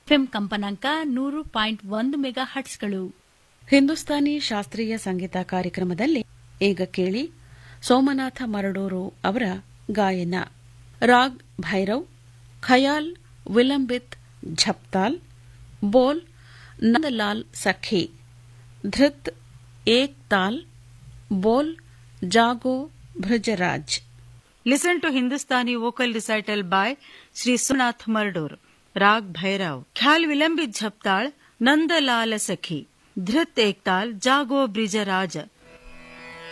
FM ಕಂಪನಾಂಕ 100.1 mega ಹರ್ಟ್ಸ್ಗಳು. Hindustani ಶಾಸ್ತ್ರೀಯ ಸಂಗೀತ ಕಾರ್ಯಕ್ರಮದಲ್ಲಿ ಈಗ ಕೇಳಿ ಸೋಮನಾಥ ಮರಡೂರು ಅವರ ಗಾಯನ. ರಾಗ್ ಭೈರವ್, ಖಯಾಲ್ ವಿಲಂಬಿತ್ ಝಪ್ತಾಲ್, ಬೋಲ್ ನಂದಲಾಲ್ ಸಖಿ, ಧೃತ್ ಏಕ್ ತಾಲ್, ಬೋಲ್ Jago ಭೃಜರಾಜ್. Listen to Hindustani vocal recital by Sri Somnath Mardur. Rag Bhairav, Khyal Vilambit Jhaptal, Nanda Lal Sakhi, Dhrit Ektal, Jago Brija Raja.